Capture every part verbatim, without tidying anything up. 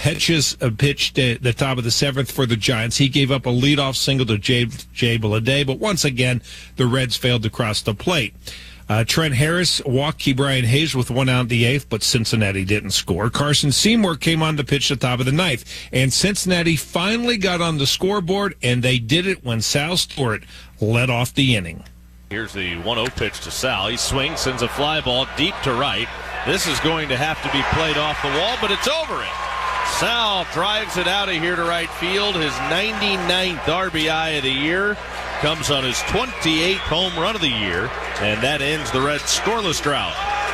Hedges uh, pitched at the top of the seventh for the Giants. He gave up a leadoff single to Jay, Jay Bleday, but once again, the Reds failed to cross the plate. Uh, Trent Harris walked Ke'Bryan Hayes with one out in the eighth, but Cincinnati didn't score. Carson Seymour came on to pitch the top of the ninth, and Cincinnati finally got on the scoreboard, and they did it when Sal Stewart led off the inning. Here's the one oh pitch to Sal. He swings, sends a fly ball deep to right. This is going to have to be played off the wall, but it's over it. Sal drives it out of here to right field. His ninety-ninth R B I of the year comes on his twenty-eighth home run of the year, and that ends the Reds' scoreless drought.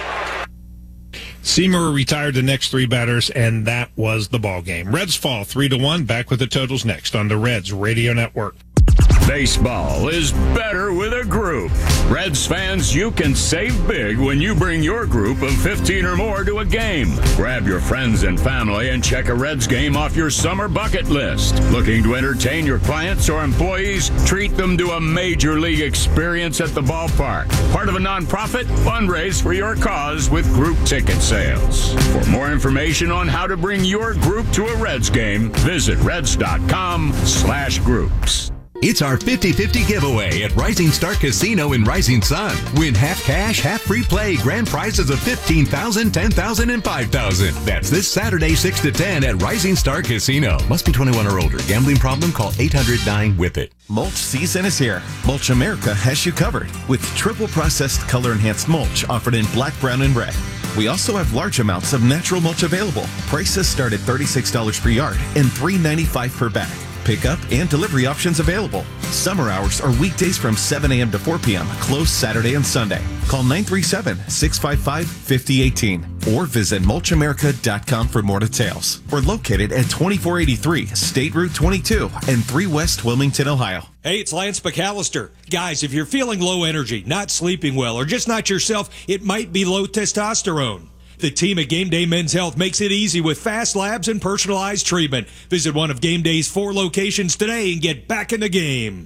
Seymour retired the next three batters, and that was the ball game. Reds fall three to one. Back with the totals next on the Reds Radio Network. Baseball is better with a group. Reds fans, you can save big when you bring your group of fifteen or more to a game. Grab your friends and family and check a Reds game off your summer bucket list. Looking to entertain your clients or employees? Treat them to a major league experience at the ballpark. Part of a nonprofit? Fundraise for your cause with group ticket sales. For more information on how to bring your group to a Reds game, visit reds.com slash groups. It's our fifty-fifty giveaway at Rising Star Casino in Rising Sun. Win half cash, half free play, grand prizes of fifteen thousand dollars, ten thousand dollars, and five thousand dollars. That's this Saturday, six to ten at Rising Star Casino. Must be twenty-one or older. Gambling problem? Call eight hundred nine whip it. Mulch season is here. Mulch America has you covered with triple processed color enhanced mulch offered in black, brown, and red. We also have large amounts of natural mulch available. Prices start at thirty-six dollars per yard and three ninety-five per bag. Pickup and delivery options available. Summer hours are weekdays from seven a.m. to four p.m. Closed Saturday and Sunday. Call nine three seven, six five five, five oh one eight or visit mulch america dot com for more details. We're located at twenty-four eighty-three State Route twenty-two and three West Wilmington, Ohio. Hey, it's Lance McAllister. Guys, if you're feeling low energy, not sleeping well, or just not yourself, it might be low testosterone. The team at Game Day Men's Health makes it easy with fast labs and personalized treatment. Visit one of Game Day's four locations today and get back in the game.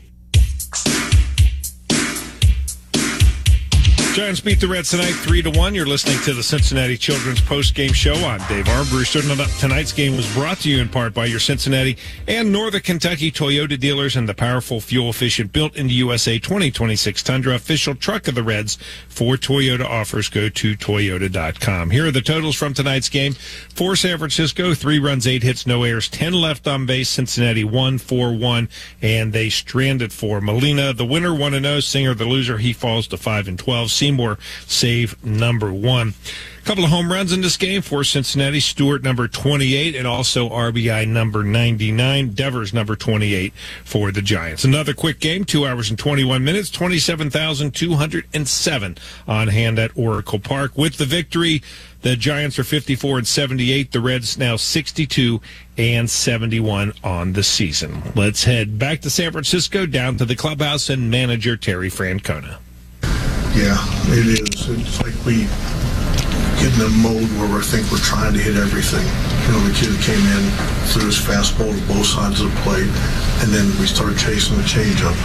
Giants beat the Reds tonight three to one. You're listening to the Cincinnati Children's Post-Game Show on Dave Armbruster. Tonight's game was brought to you in part by your Cincinnati and Northern Kentucky Toyota dealers and the powerful, fuel-efficient, built-in-the U S A twenty twenty-six Tundra, official truck of the Reds. For Toyota offers, go to toyota dot com. Here are the totals from tonight's game. For San Francisco, three runs, eight hits, no errors, ten left on base. Cincinnati won four one, and they stranded four. Molina, the winner, one and oh. Singer, the loser, he falls to five and twelve. Seymour, save number one. A couple of home runs in this game for Cincinnati. Stewart, number twenty-eight, and also R B I number ninety-nine. Devers, number twenty-eight for the Giants. Another quick game, two hours and twenty-one minutes, twenty-seven thousand two hundred seven on hand at Oracle Park. With the victory, the Giants are fifty-four and seventy-eight. The Reds now sixty-two and seventy-one on the season. Let's head back to San Francisco, down to the clubhouse, and manager Terry Francona. Yeah, it is. It's like we get in a mode where we think we're trying to hit everything. You know, the kid came in, threw his fastball to both sides of the plate, and then we started chasing the changeup.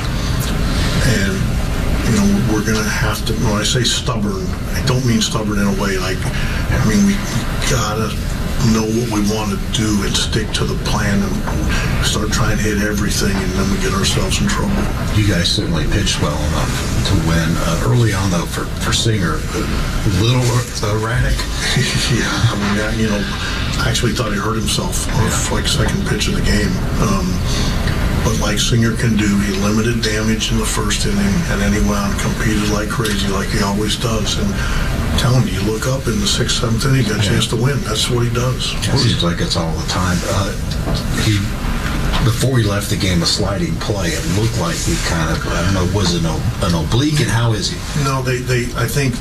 And, you know, we're going to have to, when I say stubborn, I don't mean stubborn in a way like, I mean, we got to know what we want to do and stick to the plan and start trying to hit everything, and then we get ourselves in trouble. You guys certainly pitched well enough to win. Uh, early on, though, for, for Singer, a little erratic. Yeah, I mean, that, you know, I actually thought he hurt himself off yeah. like second pitch of the game. Um, but like Singer can do, he limited damage in the first inning, and then he went out and competed like crazy, like he always does. And I'm telling you, you look up in the sixth, seventh inning, you got a chance to win. That's what he does. It seems like it's all the time. Uh, he, before he left the game, a sliding play. It looked like he kind of, I don't know, was it an, an oblique, and how is he? No, they, they I think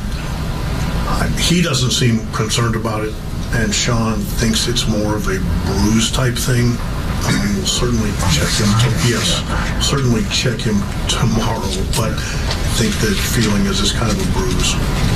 uh, he doesn't seem concerned about it, and Sean thinks it's more of a bruise type thing. I mean, we'll certainly check him. To, yes, certainly check him tomorrow. But I think the feeling is it's kind of a bruise.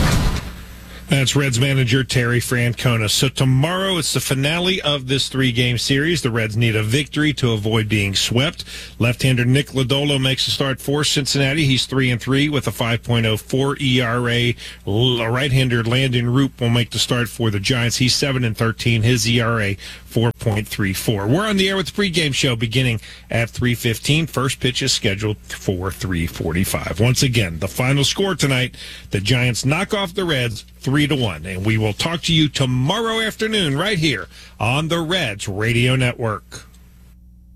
That's Reds manager Terry Francona. So tomorrow it's the finale of this three-game series. The Reds need a victory to avoid being swept. Left-hander Nick Lodolo makes a start for Cincinnati. He's three and three with a five point oh four E R A. Right-hander Landon Roop will make the start for the Giants. He's seven and thirteen. His E R A four point three four. We're on the air with the pregame show beginning at three fifteen. First pitch is scheduled for three forty-five. Once again, the final score tonight, the Giants knock off the Reds three to one. And we will talk to you tomorrow afternoon right here on the Reds Radio Network.